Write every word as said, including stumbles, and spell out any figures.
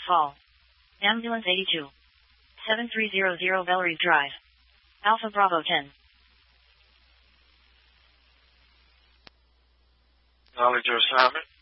Call. Ambulance eighty-two. seven three zero zero Belleries Drive. Alpha Bravo ten. Knowledge or assignment?